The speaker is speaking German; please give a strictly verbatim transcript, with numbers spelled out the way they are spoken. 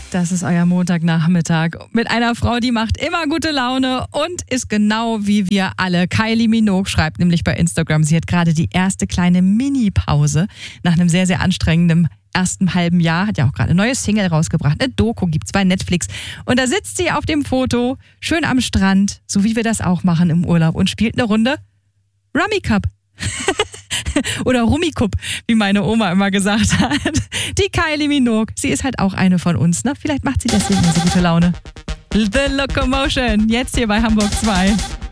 Das ist euer Montagnachmittag mit einer Frau, die macht immer gute Laune und ist genau wie wir alle. Kylie Minogue schreibt nämlich bei Instagram, sie hat gerade die erste kleine Mini-Pause nach einem sehr, sehr anstrengenden ersten halben Jahr. Hat ja auch gerade eine neue Single rausgebracht, eine Doku gibt's bei Netflix. Und da sitzt sie auf dem Foto, schön am Strand, so wie wir das auch machen im Urlaub und spielt eine Runde Rummy Cup. Oder Rummikup, wie meine Oma immer gesagt hat. Die Kylie Minogue, sie ist halt auch eine von uns, ne? Vielleicht macht sie deswegen so gute Laune. The Locomotion, jetzt hier bei Hamburg zwei.